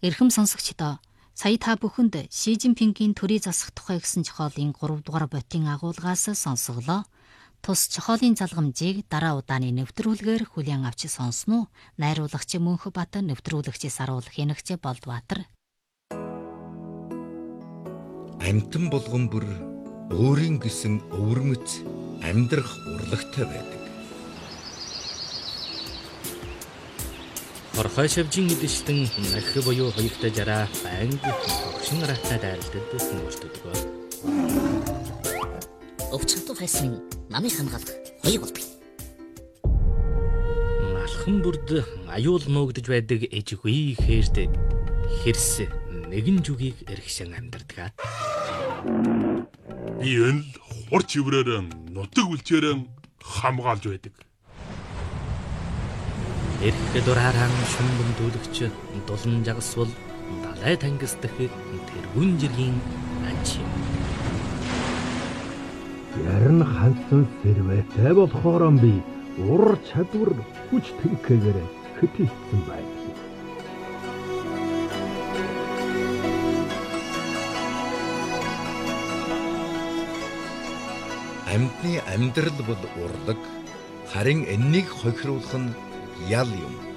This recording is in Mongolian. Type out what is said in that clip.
Эрхэм сонсогчдоо, сая та бүхэнд Ши Жинпингийн төрий засах тухай гэсэн зохиолын 3 дугаар бодгийн агуулгаас сонсголоо. Тус зохиолын залгамжийг дараа удааны нэвтрүүлгээр хүлээн авч сонсно уу? Найруулагч Мөнхбат, нэвтрүүлэгчээс Аруул Хэнэгч Болдбаатар. Амьтан болгон бүр өөрийн гэсэн өвөрмөц амьдрах урлагтай байдаг. Орхой шавжин эдэштэн нахи буюу хоёртой жараа банг огшин аргатай дайралтад нүүртдэг ба. Өвчтөв фэсмийн намыг хамгаалах хоёр бол бий. Алхан бүрд аюул нуугдж байдаг ээжгүй хэрд хэрс нэгэн жүгийг эргшин амьдардаг. Би энэ л хурц иврээр нутаг үлчээр хамгаалж байдаг. Эрх дураараа шумбан дүүлэгч дулан жагсвал далай тангисдах тэргүүн жиргийн анч юм. Ярн хандсан сэрвэтэй болохоор би ур чадвар хүч тэнхээгээр хэтэлсэн байдаг. Амьтны амьдрал бол урлаг, харин энэнийг хохируулах нь ял юм.